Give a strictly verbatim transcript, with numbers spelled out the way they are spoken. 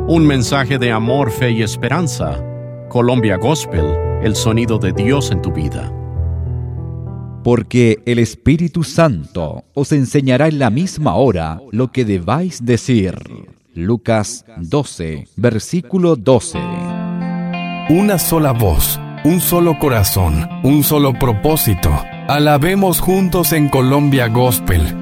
Un mensaje de amor, fe y esperanza. Colombia Gospel, el sonido de Dios en tu vida. Porque el Espíritu Santo os enseñará en la misma hora lo que debáis decir. Lucas doce, versículo doce. Una sola voz, un solo corazón, un solo propósito. Alabemos juntos en Colombia Gospel,